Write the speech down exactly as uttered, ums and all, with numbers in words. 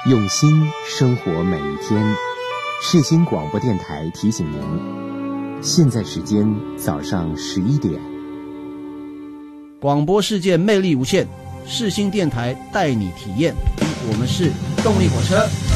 用心生活每一天。世新广播电台提醒您，现在时间早上十一点。 广播世界魅力无限，世新电台带你体验。我们是动力火车。